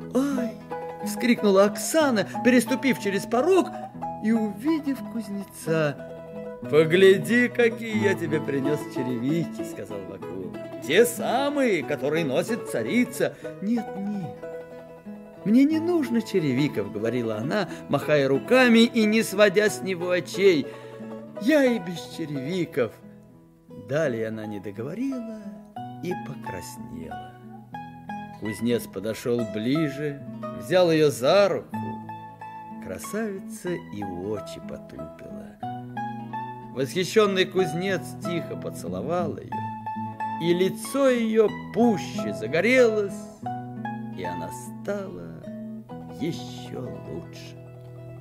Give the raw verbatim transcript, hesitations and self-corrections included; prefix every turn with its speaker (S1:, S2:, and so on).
S1: «Ай!» – вскрикнула Оксана, переступив через порог и увидев кузнеца. «Погляди, какие я тебе принес черевики», – сказал Вакул. «Те самые, которые носит царица». «Нет, нет, мне не нужно черевиков», – говорила она, махая руками и не сводя с него очей. «Я и без черевиков». Далее она не договорила и покраснела. Кузнец подошел ближе, взял ее за руку. Красавица и очи потупила. Восхищенный кузнец тихо поцеловал ее, и лицо ее пуще загорелось, и она стала еще лучше.